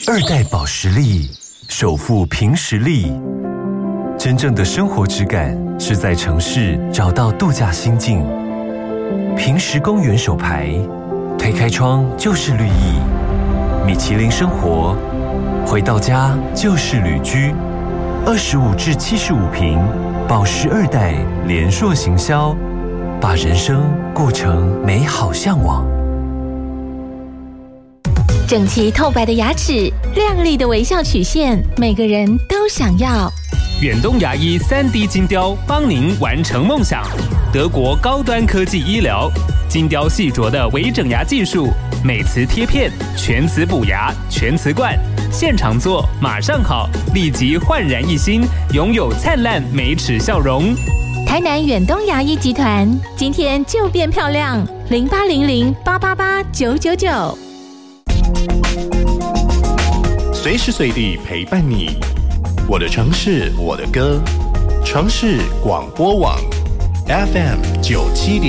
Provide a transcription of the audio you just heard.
2代保时力，首富凭实力。真正的生活质感是在城市找到度假心境。平时公园手牌，推开窗就是绿意。米其林生活，回到家就是旅居。25至75平，保时2代联硕行销，把人生过成美好向往。 整齐透白的牙齿，亮丽的微笑曲线，每个人都想要。 远东牙医3D 金雕帮您完成梦想。德国高端科技医疗，金雕细琢的微整牙技术，美瓷贴片，全瓷补牙，全瓷冠，现场做马上好，立即焕然一新，拥有灿烂美齿笑容。 台南远东牙医集团，今天就变漂亮，0800888999。 随时随地陪伴你，我的城市，我的歌，城市广播网 FM 97.7。